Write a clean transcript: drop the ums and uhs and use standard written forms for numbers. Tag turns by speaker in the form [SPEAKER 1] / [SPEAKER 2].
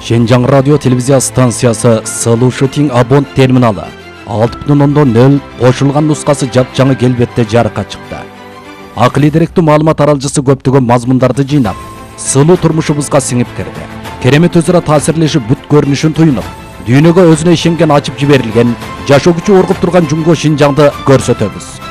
[SPEAKER 1] Şenjang Radyo Televizya Stansiyası Sılı Shooting Abon terminali 6.0 qo'shilgan nusxasi jap-жаңы kelbetde jarıqqa chiqdi. Aqli direktli ma'lumot taralgısı көптөгөн mazmunlardı жыйнап, сылуу turmuşubuzga singib kirdi. Keremet özüra ta'sirleşip but görünüşün tuyunup, dünyöge özüne işengen açıp jiberilgen, жашоо күчү orgup turgan Jungo Şinjаңды көрсөтөбүz.